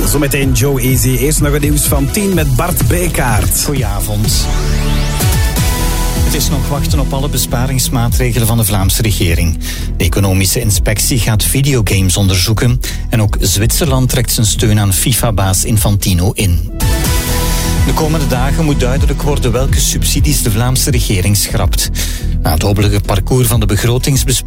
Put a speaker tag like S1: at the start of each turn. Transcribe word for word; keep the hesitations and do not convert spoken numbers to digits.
S1: Zometeen Joe Easy. Eerst nog het nieuws van tien met Bart Bijkaart.
S2: Goedenavond. Het is nog wachten op alle besparingsmaatregelen van de Vlaamse regering. De economische inspectie gaat videogames onderzoeken. En ook Zwitserland trekt zijn steun aan FIFA-baas Infantino in. De komende dagen moet duidelijk worden welke subsidies de Vlaamse regering schrapt. Na het hobbelige parcours van de begrotingsbespreking